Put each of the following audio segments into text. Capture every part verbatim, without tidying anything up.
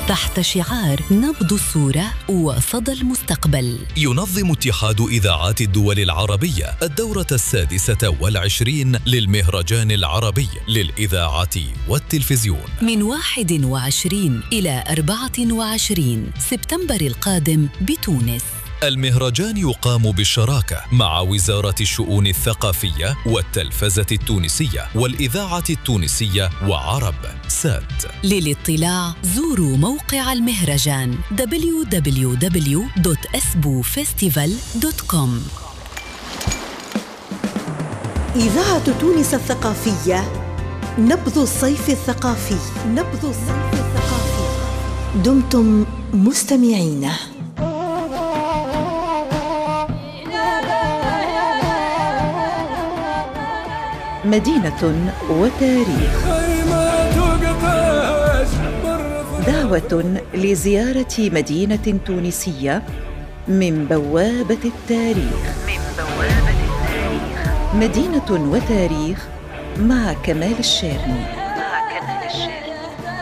تحت شعار نبض الصورة وصدى المستقبل. ينظم اتحاد إذاعات الدول العربية الدورة السادسة والعشرين للمهرجان العربي للإذاعة والتلفزيون من واحد وعشرين إلى أربعة وعشرين سبتمبر القادم بتونس. المهرجان يقام بالشراكة مع وزارة الشؤون الثقافية والتلفزة التونسية والإذاعة التونسية وعرب سات. للاطلاع زوروا موقع المهرجان دبليو دبليو دبليو دوت اسبو فيستيفال دوت كوم. إذاعة تونس الثقافية، نبض الصيف الثقافي. نبض الصيف الثقافي. دمتم مستمعين. مدينة وتاريخ، دعوة لزيارة مدينة تونسية من بوابة التاريخ. من بوابة التاريخ. مدينة وتاريخ مع كمال الشارني. مع كمال الشارني.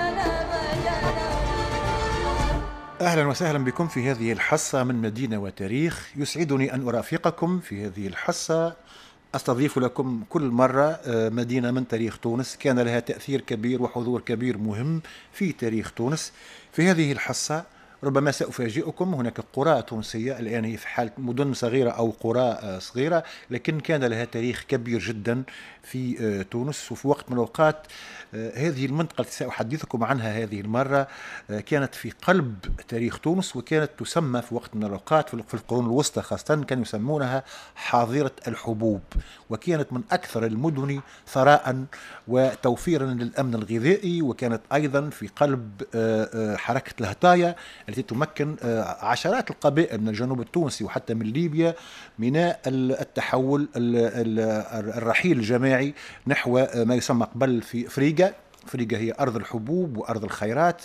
أهلا وسهلا بكم في هذه الحصة من مدينة وتاريخ. يسعدني أن أرافقكم في هذه الحصة. أستضيف لكم كل مرة مدينة من تاريخ تونس كان لها تأثير كبير وحضور كبير مهم في تاريخ تونس. في هذه الحصة ربما سأفاجئكم، هناك قرى تونسية الآن هي في حالة مدن صغيرة أو قرى صغيرة، لكن كان لها تاريخ كبير جدا في تونس. وفي وقت من الأوقات هذه المنطقة التي سأحدثكم عنها هذه المرة كانت في قلب تاريخ تونس، وكانت تسمى في وقت من الأوقات في القرون الوسطى خاصة كانوا يسمونها حاضرة الحبوب، وكانت من أكثر المدن ثراء وتوفيرا للأمن الغذائي، وكانت أيضا في قلب حركة الهتايا التي تمكن عشرات القبائل من الجنوب التونسي وحتى من ليبيا من التحول الرحيل الجماعي نحو ما يسمى قبل في فريقة. فريقة هي أرض الحبوب وأرض الخيرات،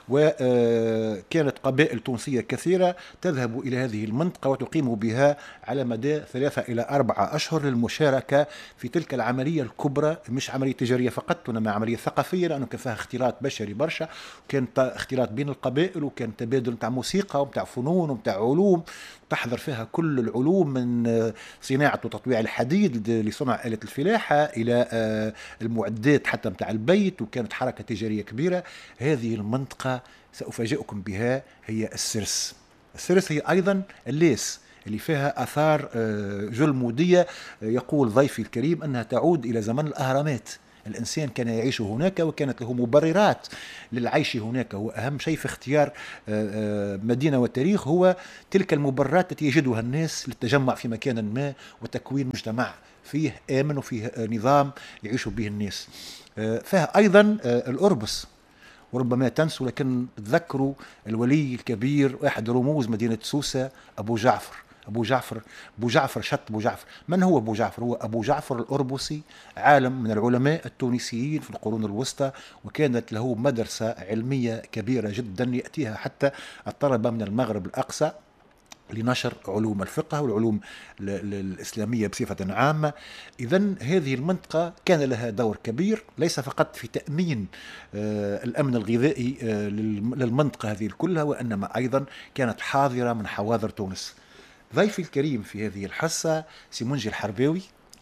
وكانت قبائل تونسية كثيرة تذهب إلى هذه المنطقة وتقيم بها على مدى ثلاثة إلى أربعة أشهر للمشاركة في تلك العملية الكبرى، مش عملية تجارية فقط وإنما عملية ثقافية، لأنه كان فيها اختلاط بشري برشا، وكان اختلاط بين القبائل، وكان تبادل متاع موسيقى ومتاع فنون ومتاع علوم، تحضر فيها كل العلوم من صناعة وتطويع الحديد لصنع آلة الفلاحة إلى المعدات حتى متاع البيت، وكانت حركة تجارية كبيرة. هذه المنطقة سأفاجئكم بها هي السرس. السرس هي أيضا الليس اللي فيها آثار جلمودية، يقول ضيفي الكريم أنها تعود إلى زمن الأهرامات. الإنسان كان يعيش هناك وكانت له مبررات للعيش هناك. هو أهم شيء في اختيار مدينة وتاريخ هو تلك المبررات التي يجدها الناس للتجمع في مكان ما وتكوين مجتمع فيه آمن وفيه نظام يعيشوا به الناس. فيها أيضا الأربس، وربما تنسوا لكن تذكروا الولي الكبير واحد رموز مدينة سوسة، أبو جعفر. أبو جعفر أبو جعفر شط أبو جعفر. من هو أبو جعفر؟ هو أبو جعفر الأربسي، عالم من العلماء التونسيين في القرون الوسطى، وكانت له مدرسة علمية كبيرة جدا يأتيها حتى الطلبة من المغرب الأقصى لنشر علوم الفقه والعلوم الإسلامية بصفة عامة. إذن هذه المنطقة كان لها دور كبير، ليس فقط في تأمين الأمن الغذائي للمنطقة هذه كلها، وإنما أيضا كانت حاضرة من حواضر تونس. ضيفي الكريم في هذه الحصة سيمونجي الحرباوي.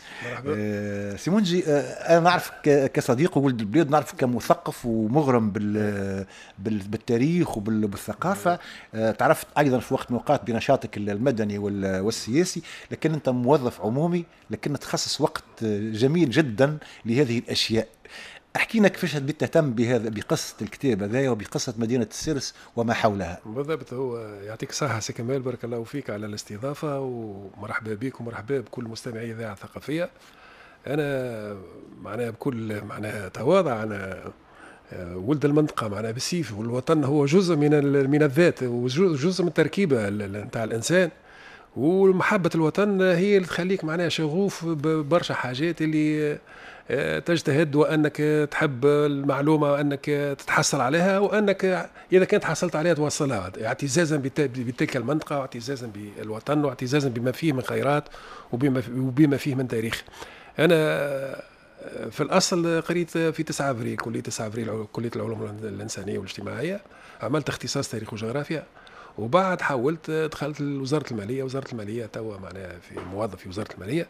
آه سيمونجي، آه أنا نعرفك كصديق وولد البلاد، نعرفك كمثقف ومغرم بال بالتاريخ وبالثقافة. آه تعرفت أيضا في وقت من الأوقات بنشاطك المدني والسياسي، لكن أنت موظف عمومي، لكن تخصص وقت جميل جدا لهذه الأشياء. احكي لنا كيفاش بديت تهتم بهذا بقصه الكتاب هذايا وبقصه مدينه السرس وما حولها؟ بالضبط. هو يعطيك الصحه سي كمال، بارك الله فيك على الاستضافه، ومرحبا بك ومرحبا بكل مستمعي اذاعه ثقافيه. انا معناها بكل معناها تواضع، انا ولد المنطقه معناها بالسيف، والوطن هو جزء من من الذات وجزء من التركيبه نتاع الانسان، ومحبه الوطن هي اللي تخليك معناها شغوف ببرشا حاجات اللي تجتهد وأنك تحب المعلومة وأنك تتحصل عليها، وأنك إذا كنت حصلت عليها توصلها، اعتزازا بتلك المنطقة واعتزازا بالوطن واعتزازا بما فيه من خيرات وبما وبما فيه من تاريخ. أنا في الأصل قريت في تسعة أبريل، كلية تسعة أبريل، كلية العلوم الإنسانية والاجتماعية، عملت اختصاص تاريخ وجغرافيا، وبعد حولت دخلت وزارة المالية. وزارة المالية توا معناها في موظف في وزارة المالية.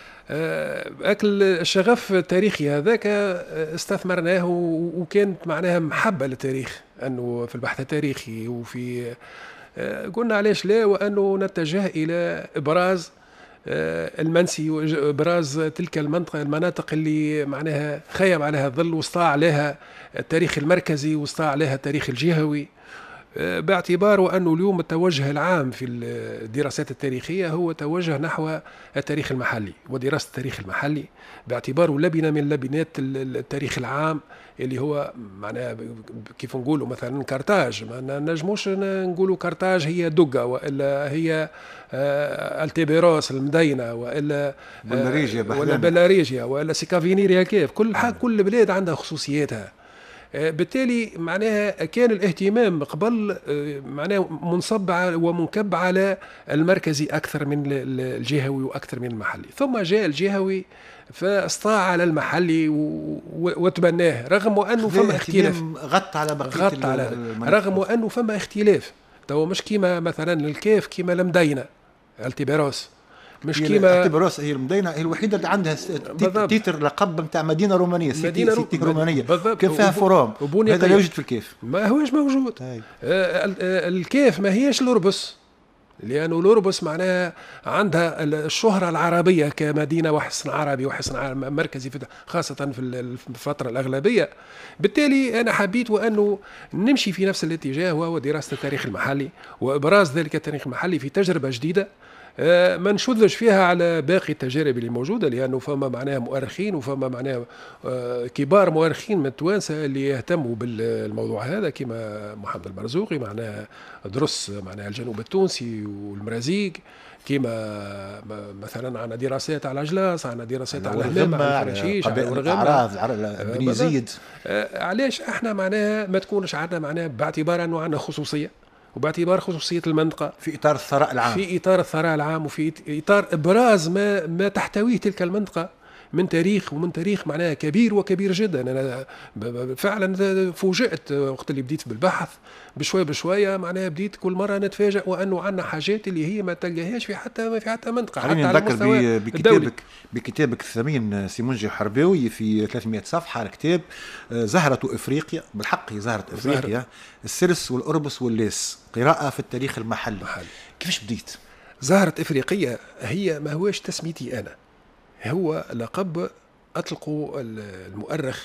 أكل الشغف التاريخي هذاك استثمرناه، وكانت معناها محبة للتاريخ، أنه في البحث التاريخي وفي قلنا علاش لا، وأنه نتجه إلى إبراز المنسي وإبراز تلك المنطقة المناطق اللي معناها خيم عليها الظل واستطاع عليها التاريخ المركزي واستطاع عليها التاريخ الجهوي، باعتباره أنه اليوم التوجه العام في الدراسات التاريخية هو توجه نحو التاريخ المحلي ودراسة التاريخ المحلي، باعتباره لبنة من لبنات التاريخ العام اللي هو معناها كيف نقولوا مثلا كارتاج. ما نجموش نقولوا كارتاج هي دقة، وإلا هي التيبيروس المدينة، وإلا بلاريجيا ولا بلاريجيا، وإلا سيكافينيريا، كيف كل كل بلاد عندها خصوصياتها. بالتالي معناها كان الاهتمام قبل معناها منصب ومنكب على المركزي أكثر من الجهوي وأكثر من المحلي، ثم جاء الجهوي فاستطاع على المحلي وتبناه، رغم وأنه فما اختلاف، غطى على بقية غطى على رغم وأنه فما اختلاف. تو مش كيما مثلا الكيف كيما المدينة التيبيروس، مش كيما التيبيروس هي المدينة هي الوحيدة اللي عندها تيتر لقب نتاع مدينة رومانية، مدينة سيتي رومانية، كيف فيها فروم. هذا لا يوجد في الكيف، ما هوش موجود. آه الكيف ما هيش الأربس، لأنه الأربس معناها عندها الشهرة العربية كمدينة وحصن عربي وحصن مركزي خاصة في الفترة الأغلبية. بالتالي أنا حبيت وأنه نمشي في نفس الاتجاه، وهو دراسة التاريخ المحلي وإبراز ذلك التاريخ المحلي في تجربة جديدة ما نشذش فيها على باقي التجارب اللي موجودة، لأنه فما معناها مؤرخين وفما معناها كبار مؤرخين من التوانسة اللي يهتموا بالموضوع هذا، كما محمد المرزوقي معناها درس معناها الجنوب التونسي والمرازيق، كما مثلا عنا دراسات على جلاس، عنا دراسات على همام، على الفراشيش، على الأعراض، على بني زيد. علاش احنا معناها ما تكونش عندنا معناها باعتبار أنه عندنا خصوصية، وباعتبار خصوصية المنطقة في إطار الثراء العام، في إطار الثراء العام، وفي إطار إبراز ما ما تحتويه تلك المنطقة من تاريخ، ومن تاريخ معناها كبير وكبير جدا. أنا فعلا فوجئت وقت اللي بديت بالبحث بشوية بشوية، معناها بديت كل مرة نتفاجأ وأنه عندنا حاجات اللي هي ما تلقاهاش في حتى في حتى منطقة، حتى على المستوى بكتابك بكتابك الثمين سيمونجي حرباوي في ثلاثمائة صفحة، الكتاب زهرة إفريقيا، بالحق هي زهرة إفريقيا، زهرة. السرس والأربس والليس، قراءة في التاريخ المحلي. محل. كيفاش بديت؟ زهرة إفريقيا هي ما هوش تسميتي أنا، هو لقب أطلقوا المؤرخ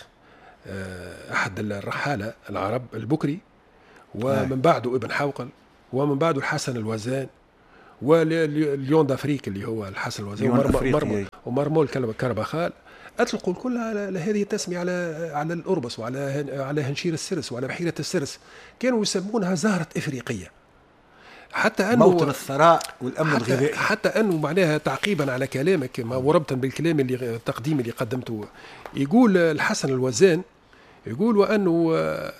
أحد الرحالة العرب البكري، ومن بعده ابن حوقل، ومن بعده الحسن الوزان، والليون دافريك اللي هو الحسن الوزان، ومرمول كربخال، أطلقوا الكل على هذه التسمية، على على الأربس وعلى على هنشير السرس وعلى بحيرة السرس، كانوا يسمونها زهرة إفريقية. حتى أنه موطن الثراء والأمن حتى الغذائي. حتى أنه معناها تعقيبا على كلامك وربطا بالكلام اللي التقديم اللي قدمته، يقول الحسن الوزان يقول وأنه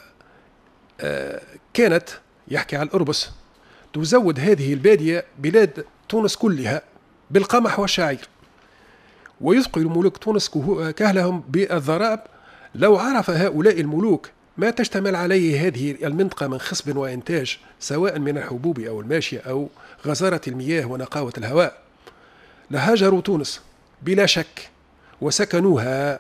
كانت يحكي على الأربس تزود هذه البادية بلاد تونس كلها بالقمح والشعير، ويثقل ملوك تونس كهلهم بالضرائب. لو عرف هؤلاء الملوك ما تشتمل عليه هذه المنطقة من خصب وإنتاج، سواء من الحبوب أو الماشية أو غزارة المياه ونقاوة الهواء، لهاجروا تونس بلا شك وسكنوها.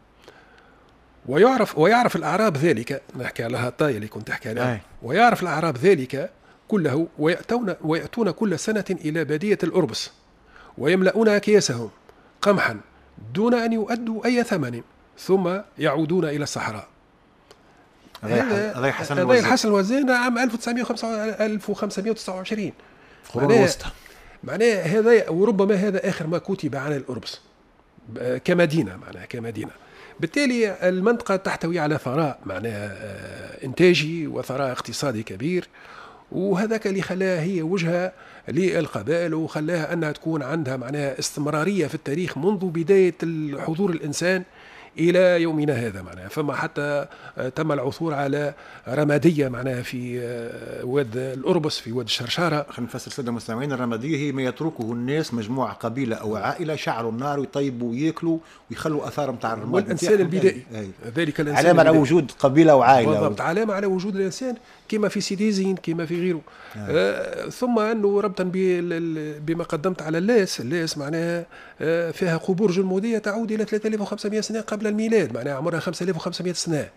ويعرف ويعرف الأعراب ذلك، نحكي على هالطاية اللي كنت أحكي عليها، ويعرف الأعراب ذلك كله، ويأتون ويأتون كل سنة إلى بادية الأربس ويملؤون أكياسهم قمحا دون أن يؤدوا أي ثمن، ثم يعودون إلى الصحراء. هذا حسن الوزان، الحسن الوزان عام ألف وخمسمائة وتسعة وعشرين، القرون الوسطى. معناه هذا، وربما هذا آخر ما كتب عن الأربس كمدينة، معناها كمدينة. بالتالي المنطقة تحتوي على ثراء معناها إنتاجي وثراء اقتصادي كبير، وهذاك اللي خلاها هي وجهة للقبائل، وخلاها أنها تكون عندها معناها استمرارية في التاريخ منذ بداية حضور الإنسان إلى يومنا هذا معناها. فما حتى تم العثور على رمادية معناها في واد الأربس في واد الشرشارة. خلينا نفسر السادة المستمعين، الرمادية هي ما يتركه الناس مجموعة قبيلة أو عائلة يشعلوا النار ويطيبوا ويأكلوا ويخلوا أثار متاع الرماد. والإنسان البدائي ذلك الإنسان علامة على وجود قبيلة وعائلة. بالضبط، علامة على وجود الإنسان كما في سيدي زين كما في غيره. آه. ثم أنه ربطا بما قدمت على اللاس، اللاس معناها آه فيها قبور جلمودية تعود إلى ثلاثة آلاف وخمسمائة سنة قبل الميلاد، معناها عمرها خمسة آلاف وخمسمائة سنة.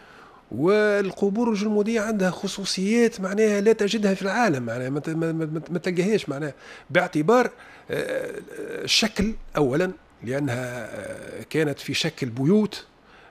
والقبور الجلمودية عندها خصوصيات معناها لا تجدها في العالم، معناها ما, ما, ما, ما تلقاهاش، معناها باعتبار آه الشكل أولا، لأنها آه كانت في شكل بيوت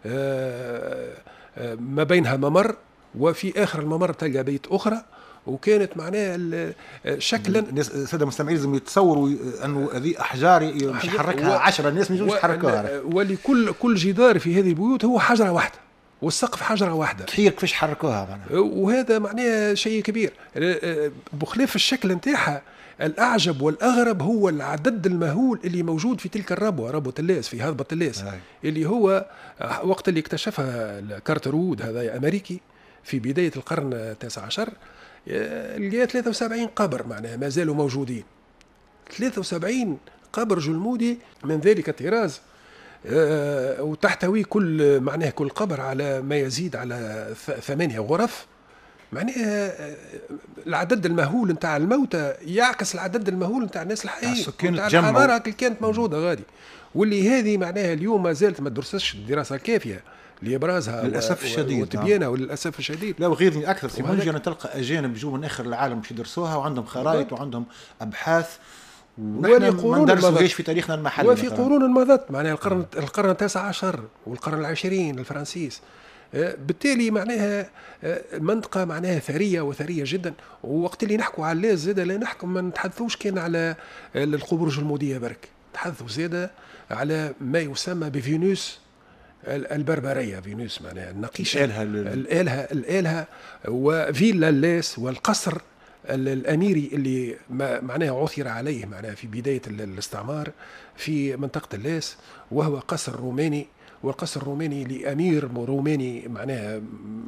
آه آه ما بينها ممر، وفي آخر الممر تلقى بيت أخرى، وكانت معناها شكلا. الساده المستمعين لازم يتصوروا انه هذه احجار يحركها عشرة ناس ما يجوش يحركوها، ولكل كل جدار في هذه البيوت هو حجره واحده والسقف حجره واحده، تحير كيفاش حركوها معناها. وهذا معناها شيء كبير. بخلاف الشكل نتاعها، الأعجب والأغرب هو العدد المهول اللي موجود في تلك الربوة، ربوة اللاس في هضبة اللاس، اللي هو وقت اللي اكتشفها كارتر وود هذا أمريكي في بداية القرن التاسع عشر، لقى ثلاثة وسبعين قبر معناها ما زالوا موجودين، ثلاثة وسبعين قبر جلمودي من ذلك الطراز، أه وتحتوي كل معناه كل قبر على ما يزيد على ثمانية غرف، معناها العدد المهول نتاع الموتى يعكس العدد المهول نتاع الناس الحقيقيين نتاع الحضارة اللي كانت موجودة غادي، واللي هذه معناها اليوم ما زالت ما درستش الدراسة الكافية لابرازها للاسف الشديد وتبيانها، وللاسف الشديد. لا وغيرني اكثر سيمونجي، انا تلقى اجانب جو من اخر العالم باش يدرسوها وعندهم خرائط وعندهم ابحاث، ونحن ما ندرسوهاش في تاريخنا المحلي. وفي قرون مضت معناها القرن القرن التاسع عشر والقرن العشرين الفرنسيس، بالتالي معناها منطقة معناها ثرية وثرية جدا. ووقت اللي نحكوا على اللاس زادة لا نحكوا ما نتحدثوش كان على القبور الجلمودية برك، تحدثوا زادة على ما يسمى بفينوس البربرية، فينوس معناها النقيشة، الآلهة الآلهة الآلهة وفيلا اللاس والقصر الأميري اللي معناها عثر عليه معناها في بداية الاستعمار في منطقة اللاس، وهو قصر روماني، والقصر الروماني لأمير روماني معناها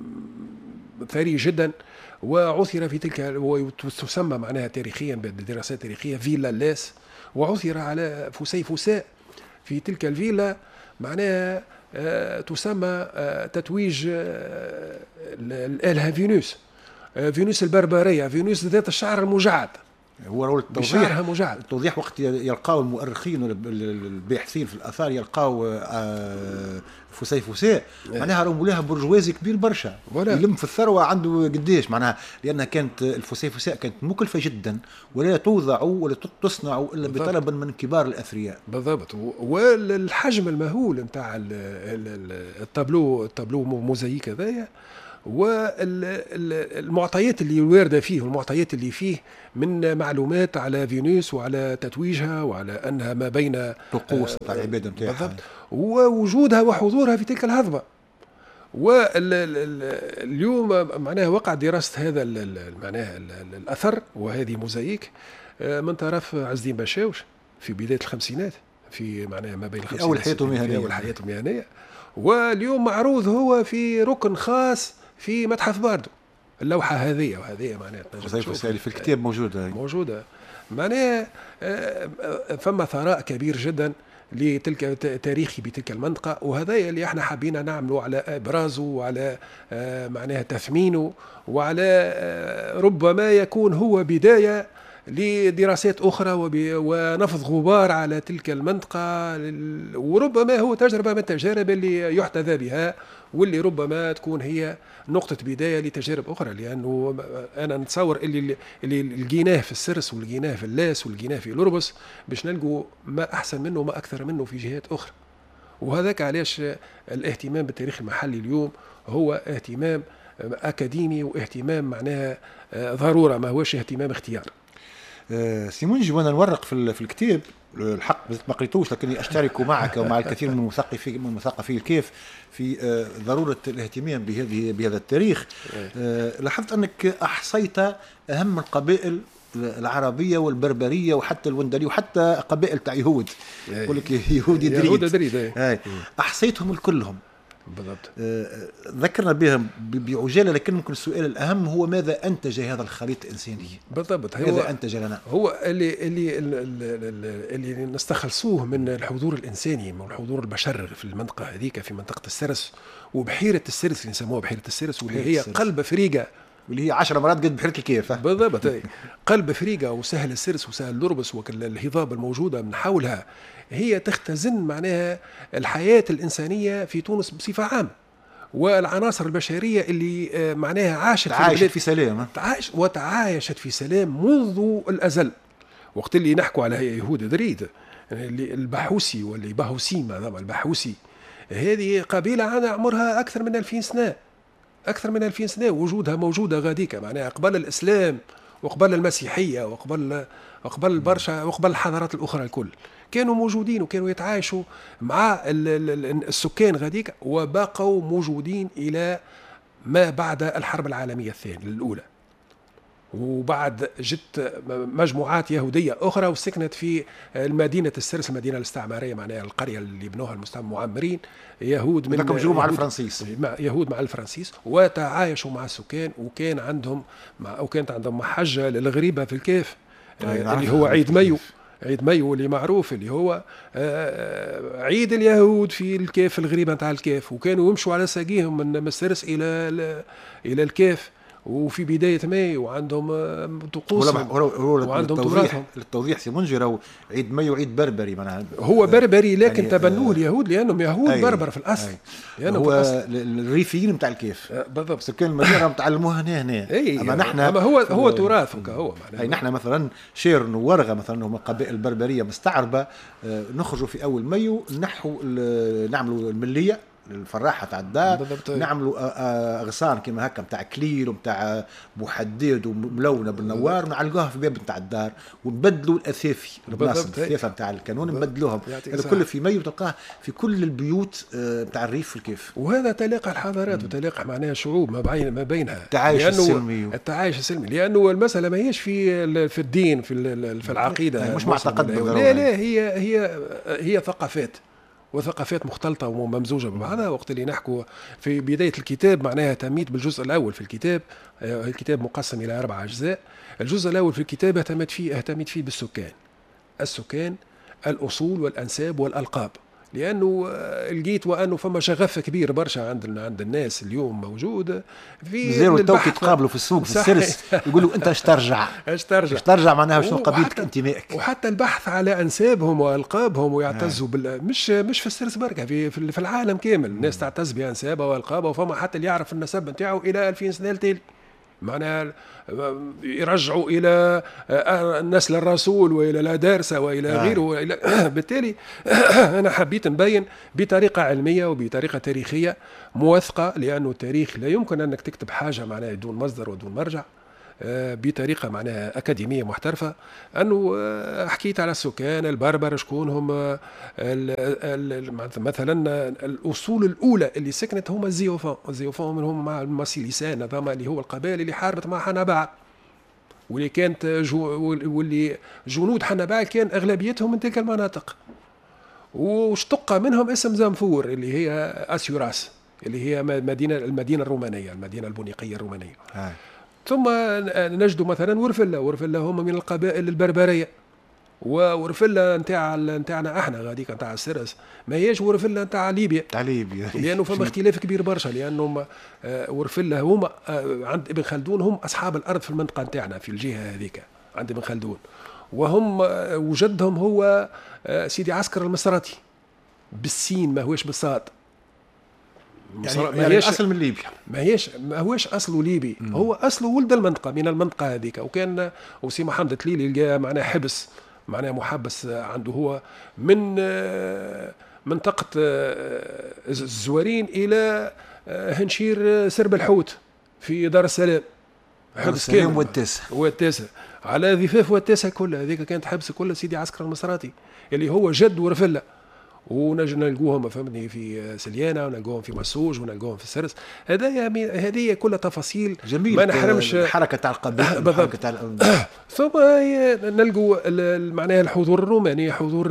ثري جدا، وعثر في تلك وتسمى معناها تاريخيا بالدراسات التاريخية فيلا اللاس، وعثر على فسيفساء في تلك الفيلا معناها آه تسمى آه تتويج آه الآلهة فينوس، آه فينوس البربرية، فينوس ذات الشعر المجعد. هو التوضيح مجعد. التوضيح وقت يلقاو المؤرخين والباحثين في الآثار يلقاو آه فسيفساء معناها راهو لها برجوازي كبير برشا يلم في الثروة عنده قديش معناها، لأنها كانت الفسيفساء كانت مكلفة جدا ولا توضع ولا تصنع إلا بطلب من كبار الأثرياء. بالضبط. والحجم المهول نتاع التابلو التابلو موزايك هذايا، والمعطيات اللي واردة فيه والمعطيات اللي فيه من معلومات على فينوس وعلى تتويجها وعلى أنها ما بين طقوس تاع العبادة نتاعها ووجودها وحضورها في تلك الهضبة. واليوم معناها وقع دراسة هذا معناها الأثر وهذه موزايك من طرف عز الدين باشاوش في بداية الخمسينات، في معناها ما بين الخمسينات أول حياته المهنية أول حياته المهنية، واليوم معروض هو في ركن خاص في متحف باردو. اللوحة هذه وهذه معناها في الكتاب موجودة موجودة معناها فما ثراء كبير جدا لتلك تاريخي بتلك المنطقة، وهذا اللي احنا حابين نعمله على إبرازه وعلى معناها تثمينه، وعلى ربما يكون هو بداية لدراسات أخرى ونفض غبار على تلك المنطقة، وربما هو تجربة من التجارب اللي يحتذى بها، واللي ربما تكون هي نقطة بداية لتجارب أخرى. لأنه أنا نتصور اللي اللي لقيناه في السرس ولقيناه في اللاس ولقيناه في الأربس باش نلقوا ما أحسن منه وما أكثر منه في جهات أخرى. وهذاك علاش الاهتمام بالتاريخ المحلي اليوم هو اهتمام أكاديمي واهتمام معناها ضرورة، ما هوش اهتمام اختيار. سيمونجي وانا نورق في في الكتاب الحق ما قريتوش، لكني اشترك معك ومع الكثير من المثقفي من المثقفين الكيف في ضروره الاهتمام بهذه بهذا التاريخ. لاحظت انك احصيت اهم القبائل العربيه والبربريه وحتى الوندريه وحتى قبائل تاع يهود، يقول لك يهودي دريد، يهود دريد هاي احصيتهم الكلهم بالضبط. آه ذكرنا بهم بعجاله، لكن ممكن السؤال الاهم هو ماذا انتج هذا الخليط الانساني؟ بالضبط. ماذا انتج لنا؟ هو اللي اللي اللي نستخلصوه من الحضور الانساني، من الحضور البشر في المنطقه هذيك، في منطقه السرس وبحيره السرس اللي نسموها بحيره السرس، واللي هي السرس. قلب افريقيا، واللي هي عشر مرات قد بحيره الكيف. بالضبط. قلب افريقيا وسهل السرس وسهل لوربس والهضاب الموجوده من حولها هي تختزن معناها الحياه الانسانيه في تونس بصفه عامه، والعناصر البشريه اللي معناها عاشت تعايشت في سلام، تعايش وتعايشت في سلام منذ الازل. وقت اللي نحكوا على يهود دريد، اللي البحوسي واللي باهوسي معناها البحوسي، هذه قبيله عمرها اكثر من ألفين سنه، أكثر من ألفين سنة، وجودها موجودة غاديكا معناها قبل الإسلام وقبل المسيحية وقبل وقبل برشا وقبل الحضارات الأخرى الكل كانوا موجودين وكانوا يتعايشوا مع السكان غاديكا، وبقوا موجودين إلى ما بعد الحرب العالمية الثانية الأولى. وبعد جت مجموعات يهودية أخرى وسكنت في المدينة السرس، المدينة الاستعمارية معناها القرية اللي بنوها المعمرين يهود من لكم جوا مع الفرنسيس، مع يهود مع الفرنسيس، وتعايشوا مع السكان، وكان عندهم مع وكانت عندهم محجة للغريبة في الكيف اللي هو عيد مايو. عيد مايو اللي معروف اللي هو عيد اليهود في الكيف، الغريبة نتاع الكيف، وكانوا يمشوا على ساقيهم من السرس إلى إلى الكيف وفي بداية مايو، وعندهم طقوسهم وعندهم تراثهم. للتوضيح سي منجر، عيد مايو عيد بربري معناها، هو بربري لكن يعني تبنوه اليهود لأنهم يهود أي بربر في الأصل. هو الريفيين نتاع الكيف بالضبط، سكان المدينة متعلموها هنا هنا. أما نحن أما هو هو تراث هو معناها. نحن مثلا شيرن وورغة مثلا هم قبائل بربرية مستعربة، نخرجوا في أول مايو نحو نعملوا الملية الفراحه تاع الدار، نعملوا اغصان كما هكا نتاع كليل ونتاع بوحديد وملونه بالنوار، ونعلقوها في باب نتاع الدار، ونبدلوا الاثافي البلاصه الثافه نتاع الكانون نبدلوهم. هذا كله في مايو تلقاه في كل البيوت نتاع الريف في الكيف. وهذا تلاقى الحضارات وتلاقى معناها شعوب ما بين ما بينها التعايش السلمي. التعايش السلمي لانه المساله ما هيش في في الدين في في العقيده، مش معتقد لا لا هي هي هي ثقافات وثقافات مختلطة وممزوجة ببعضها. وقت اللي نحكوا في بداية الكتاب معناها تميت بالجزء الأول في الكتاب، الكتاب مقسم إلى أربع أجزاء. الجزء الأول في الكتاب اهتمت فيه اهتمت فيه بالسكان، السكان الأصول والأنساب والألقاب، لأنه لقيت وأنه فما شغف كبير برشا عند عند الناس اليوم موجود في زيرو التوكي تقابلوا في السوق في السرس يقولوا أنت اش ترجع اش ترجع اش ترجع معناها شنو قبيلتك انتمائك، وحتى البحث على أنسابهم وألقابهم ويعتزوا بال مش مش في السرس بركة، في في العالم كامل الناس تعتز بأنسابها وألقابها، وفما حتى اللي يعرف النسب نتاعو إلى ألفين سنة التالي، معناها يرجعوا إلى نسل الرسول وإلى الأدارسة وإلى آه. غيره وإلى بالتالي أنا حبيت نبين بطريقة علمية وبطريقة تاريخية موثقة، لأنه التاريخ لا يمكن أنك تكتب حاجة معناها دون مصدر ودون مرجع، بطريقة معناها أكاديمية محترفة. أنه حكيت على السكان البربر شكون هم مثلا الأصول الأولى اللي سكنت هم الزيوفان، الزيوفان هم مع الماسيليسان هذا اللي هو القبائل اللي حاربت مع حنبال، واللي كانت جو واللي جنود حنبال كان أغلبيتهم من تلك المناطق، واشتق منهم اسم زنفور اللي هي أسيوراس اللي هي مدينة المدينة الرومانية المدينة البونيقية الرومانية. آه. ثم نجد مثلا ورفلة، ورفلة هم من القبائل البربرية، وورفلة نتاع نتاعنا احنا غاديك نتاع السرس ما هيش ورفلة نتاع ليبيا، نتاع ليبيا لانه فما اختلاف كبير برشا، لانهم ورفلة هم عند ابن خلدون هم اصحاب الارض في المنطقه نتاعنا في الجهه هذيك عند ابن خلدون، وهم وجدهم هو سيدي عسكر المصراتي بالسين ما هوش بالصاد، يعني, يعني الاصل من ليبيا، ما هيش ما هوش اصله ليبي، مم. هو اصله ولد المنطقه من المنطقه هذيك، وكان وسي محمد تليلي لقى معناه حبس معناه محبس عنده هو من منطقه الزوارين الى هنشير سرب الحوت في دار السلام، حبس كامل والتاسع والتاسع على ضفاف والتاسع كلها هذيك كانت حبس كل سيدي عسكر المصراتي اللي هو جد ورفله، ونجي نلقوهم فهمتني في سليانه، ونلقوهم في مسوج، ونلقوهم في السرس. هذا هذه كلها تفاصيل جميل. ما نحرمش الحركه تاع القبيله بالضبط. تاع ثم نلقوا معناها الحضور الروماني، حضور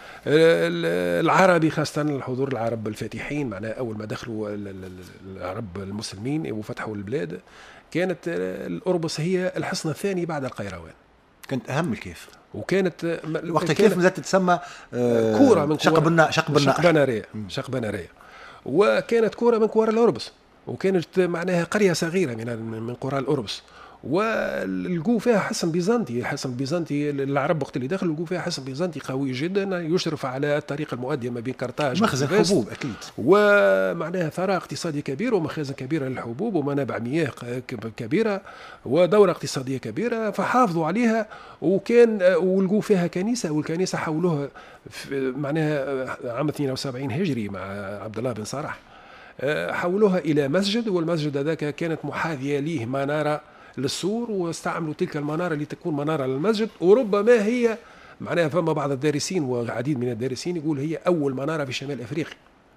العربي، خاصه الحضور العرب الفاتحين، معناها اول ما دخلوا العرب المسلمين وفتحوا البلاد كانت الأربص هي الحصن الثاني بعد القيروان، كانت اهم الكيف، وكانت وقت كيف مازالت تتسمى آه كوره من شق بنا شق بنا شق بناريه شق بناريه وكانت كوره من كوار الأربص، وكانت معناها قريه صغيره من من قرى الأربص، ولقوا فيها حصن بيزنطي. حصن بيزنطي العرب وقت اللي دخلوا لقوا فيها حصن بيزنطي قوي جدا يشرف على الطريق المؤدي ما بين قرطاج مخزن حبوب اكيد، ومعناها ثراء اقتصادي كبير ومخازن كبيره للحبوب ومنابع مياه كبيره ودوره اقتصاديه كبيره، فحافظوا عليها. وكان ولقوا فيها كنيسه، والكنيسه حولوها معناها عام اثنين وسبعين هجري مع عبد الله بن صالح، حولوها الى مسجد، والمسجد هذاك كانت محاذيه ليه مناره للسور، واستعملوا تلك المنارة لتكون منارة للمسجد. وربما هي معناها فما بعض الدارسين وعديد من الدارسين يقول هي أول منارة في شمال أفريقيا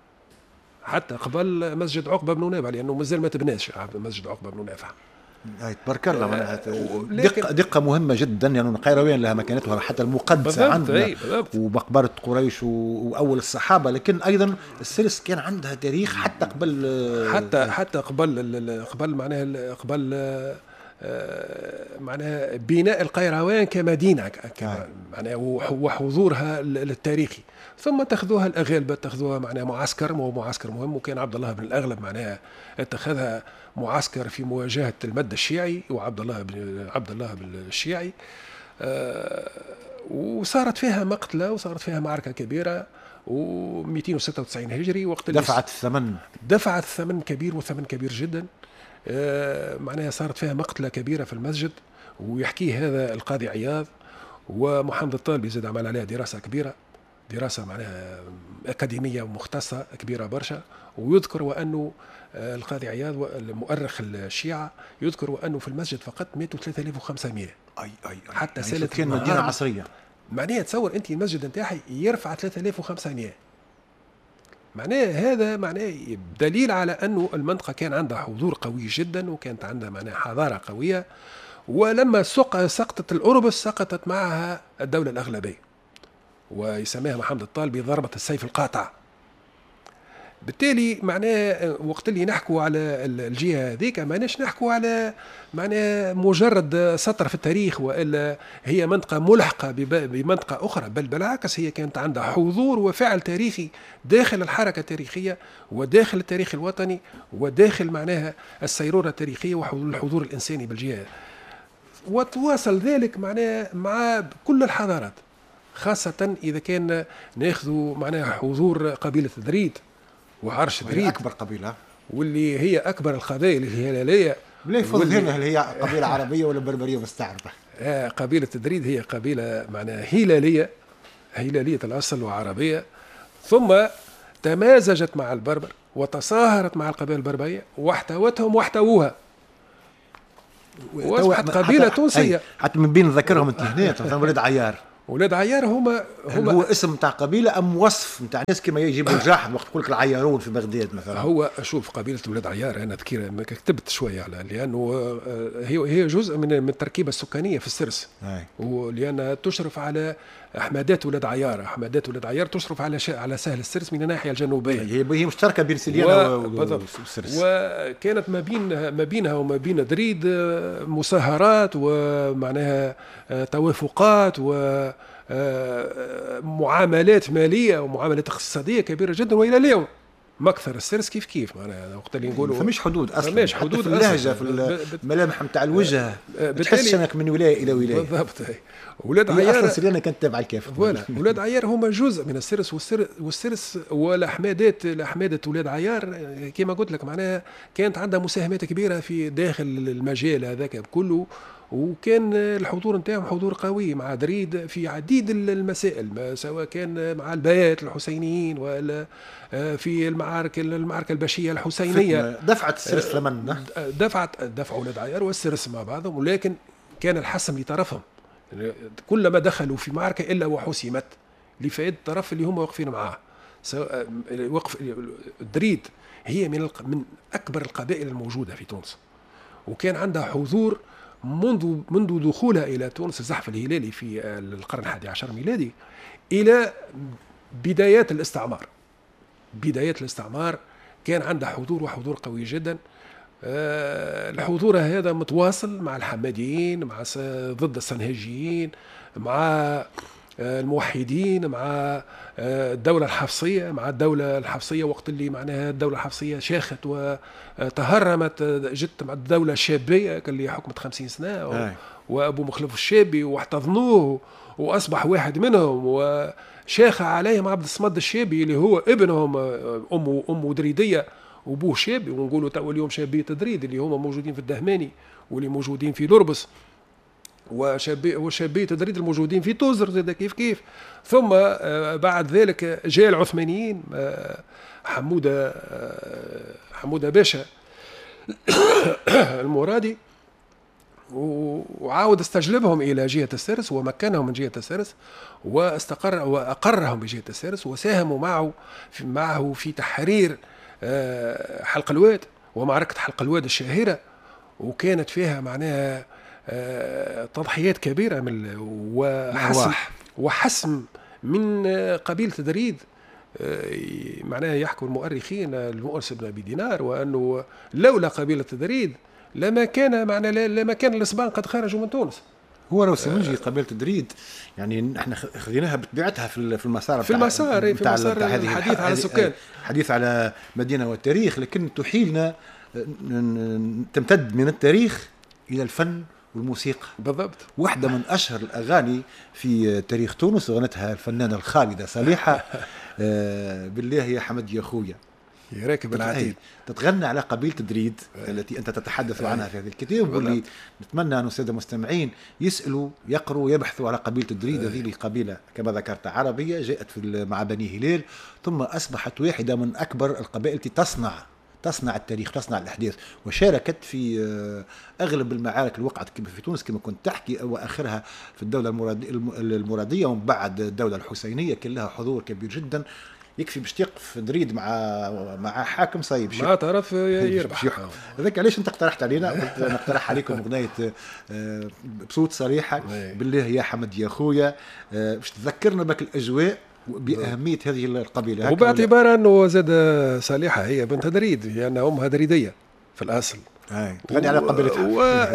حتى قبل مسجد عقبة بن نافع، لأنه مازال ما تبناش مسجد عقبة بن نافع. تبارك الله. معناها دقة, دقة مهمة جدا، لأنه يعني القيروان لها مكانتها حتى المقدسة عندنا ومقبرة قريش وأول الصحابة، لكن أيضا السرس كان عندها تاريخ حتى قبل حتى حتى قبل قبل معناها قبل معناها بناء القيروان كمدينة معناها وحضورها التاريخي. ثم تأخذوها الأغالبة، تأخذوها معناها معسكر ومعسكر مهم، وكان عبد الله بن الأغلب معناها اتخذها معسكر في مواجهة المد الشيعي وعبد الله بن عبد الله بن الشيعي. آه وصارت فيها مقتلة وصارت فيها معركة كبيرة و296 هجري وقت دفعت الثمن دفعت ثمن كبير وثمن كبير جدا. آه معناها صارت فيها مقتلة كبيرة في المسجد، ويحكي هذا القاضي عياض، ومحمد الطالبي زاد عمل عليها دراسة كبيرة، دراسة معناها أكاديمية ومختصة كبيرة برشا. ويذكر وأنه القاضي عياض المؤرخ الشيعة يذكر وأنه في المسجد فقط ماتوا ثلاثة آلاف وخمسمائة. أي أي أي حتى يعني سالة كان مدينة عصرية. معناها تصور أنت المسجد نتاعي يرفع ثلاثة آلاف وخمسمائة، معناها هذا معناه دليل على أنه المنطقة كان عندها حضور قوي جدا، وكانت عندها معناها حضارة قوية. ولما سقطت الأربس سقطت معها الدولة الأغلبية، ويسميها محمد الطالبي ضربة السيف القاطع. بالتالي معناه وقت اللي نحكوا على الجهة هذيك ماناش نحكوا على معناه مجرد سطر في التاريخ، وإلا هي منطقة ملحقة بمنطقة أخرى، بل بالعكس هي كانت عندها حضور وفعل تاريخي داخل الحركة التاريخية وداخل التاريخ الوطني وداخل معناها السيرورة التاريخية والحضور الإنساني بالجهة. وتواصل ذلك معناه مع كل الحضارات، خاصة إذا كان ناخذوا معناها حضور قبيلة دريد وعرش دريد، أكبر قبيلة واللي هي أكبر القبائل الهلالية. لا يفضل هنا هل هي قبيلة عربية ولا بربرية مستعربة؟ آه قبيلة دريد هي قبيلة معناها هلالية، هلالية الأصل وعربية، ثم تمازجت مع البربر وتصاهرت مع القبائل البربرية واحتوتهم واحتووها واصبحت قبيلة تونسية. حتى من بين ذكرهم انت هنا مثلا ولاد عيار. ولاد عيار هما هما هو اسم تاع قبيلة أم وصف تاع ناس كما يجيبوا الجاح وقت يقول لك العيارون في بغداد مثلا؟ هو شوف قبيلة ولاد عيار أنا أذكر كتبت شوية على، لأنه هي هي جزء من من التركيبة السكانية في السرس، ولأنها تشرف على أحمدات ولاد عيار. أحمدات ولاد عيار تشرف على على سهل السرس من الناحية الجنوبية، هي هي مشتركة بين سليانة والسرس، وكانت ما بين ما بينها وما بين دريد مساهرات ومعناها توافقات و معاملات مالية ومعاملات اقتصادية كبيرة جدا. وإلى اليوم مكثر السرس كيف كيف معناها وقت اللي نقولوا فماش حدود أصلا، فماش حدود في اللهجة في الملامح نتاع الوجه تحس انك من ولاية إلى ولاية. بالضبط. ولاد عيار أصلا سليانة كانت تابعة الكاف. فوالا ولاد عيار هما جزء من السرس، والسرس والسرس والأحمادات الأحمادة ولاد عيار كما قلت لك معناها كانت عندها مساهمات كبيرة في داخل المجال هذاك كله، وكان الحضور نتاعهم حضور قوي مع دريد في عديد المسائل، سواء كان مع البيات الحسينيين ولا في المعارك المعركة البشية الحسينية. دفعت السرس ثمن، دفعت دفع ولاد عيار والسرس مع بعضهم، ولكن كان الحسم لطرفهم، كلما دخلوا في معركة إلا وحسمت لفائدة الطرف اللي هم واقفين معاه. وقف دريد هي من من أكبر القبائل الموجودة في تونس، وكان عندها حضور منذ منذ دخولها إلى تونس الزحف الهلالي في القرن الحادي عشر ميلادي إلى بدايات الاستعمار. بدايات الاستعمار كان عندها حضور وحضور قوي جدا. الحضور هذا متواصل مع الحماديين، مع ضد السنهاجيين، مع الموحدين، مع الدولة الحفصية مع الدولة الحفصية وقت اللي معناها الدولة الحفصية شاخت وتهرمت، جت مع الدولة الشابية اللي حكمت خمسين سنة و... وأبو مخلف الشابي واحتضنوه وأصبح واحد منهم، وشاخ عليهم عبد الصمد الشابي اللي هو ابنهم، أمه أمه دريدية وأبوه شابي، ونقولوا تو اليوم شابية دريد اللي هم موجودين في الدهماني واللي موجودين في لربس، وشابية وشابية دريد الموجودين في توزر زاد كيف كيف. ثم بعد ذلك جاء العثمانيين، حمودة حمودة باشا المرادي، وعاود استجلبهم إلى جهة السرس ومكنهم من جهة السرس واستقر وأقرهم بجهة السرس، وساهموا معه في معه في تحرير حلق الواد ومعركة حلق الواد الشهيرة، وكانت فيها معناها تضحيات كبيرة من وحسم وحسم من قبيلة دريد. معناها يحكوا المؤرخين المؤرس بن أبي دينار وأنه لولا قبيلة دريد لما كان معنا لما كان الإسبان قد خرجوا من تونس. هو لو سمنجي قبيلة دريد يعني احنا خذيناها بطبيعتها في في المسار في المسار في مسار الحديث على السكان، حديث على مدينة والتاريخ، لكن تحيلنا تمتد من التاريخ إلى الفن والموسيقى. بالضبط. واحدة من أشهر الأغاني في تاريخ تونس غنتها الفنانة الخالدة صالحة بالله يا حمد يا خويا يا راكب العتيد، تتغنى على قبيلة دريد التي أنت تتحدث عنها في هذا الكتاب، واللي نتمنى أن السادة المستمعين يسألوا يقروا يبحثوا على قبيلة دريد. هذه القبيلة كما ذكرت عربية جاءت في مع بني هلال، ثم أصبحت واحدة من أكبر القبائل التي تصنع تصنع التاريخ، تصنع الأحداث، وشاركت في أغلب المعارك اللي وقعت في تونس كما كنت تحكي، وآخرها في الدولة المرادية ومن بعد الدولة الحسينية كان لها حضور كبير جدا. يكفي باش تقف دريد مع مع حاكم صايب ما تعرف يربح. هذاك علاش انت اقترحت علينا، قلت نقترح عليكم اغنيه بصوت صريحه بالله يا حمد يا خويا، باش تذكرنا بك الاجواء باهميه هذه القبيله، وباعتبار انه زاد صالحه هي بنت دريد لان يعني امها دريديه في الاصل، تغني على قبيلتها.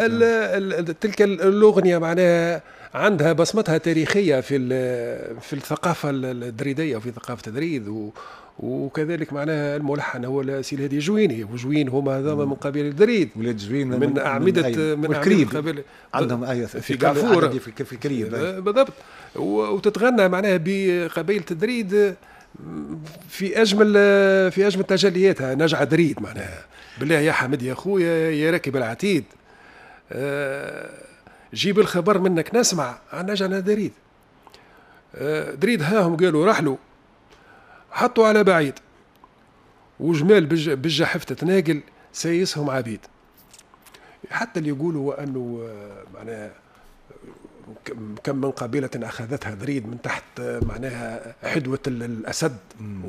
وتلك الاغنيه معناها عندها بصمتها تاريخيه في في الثقافه الدريديه وفي ثقافه دريد، وكذلك معناها الملحن هو سي الهادي جويني، وجوين هما هذا من قبيله دريد، ولاد جوين من, من اعمده من, من أعمدة قبيله عندهم ايه في قافور في الكريب بالضبط، وتتغنى معناها بقبيله دريد في اجمل في اجمل تجلياتها، نجع دريد معناها بالله يا حمد يا خويا يا راكب العتيد، جيب الخبر منك نسمع عن نجعنا دريد. دريد هاهم قالوا رحلوا حطوا على بعيد، وجمال بجة حفتة تناقل سايسهم عبيد. حتى اللي يقولوا أنه معناها كم من قبيلة أخذتها دريد من تحت معناها حدوة الأسد